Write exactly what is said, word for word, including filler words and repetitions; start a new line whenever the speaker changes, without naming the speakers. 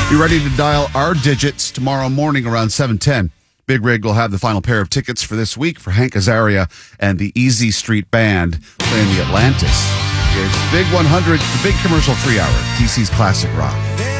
Be ready to dial our digits tomorrow morning around seven ten. Big Rig will have the final pair of tickets for this week for Hank Azaria and the Easy Street Band playing the Atlantis. It's Big one hundred, the big commercial free hour, D C's classic rock.